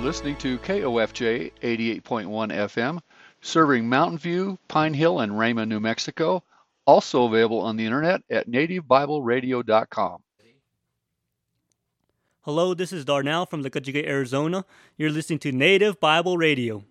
listening to KOFJ 88.1 FM, serving Mountain View, Pine Hill, and Rama, New Mexico. Also available on the internet at nativebibleradio.com. Hello, this is Darnell from Licajigay, Arizona. You're listening to Native Bible Radio.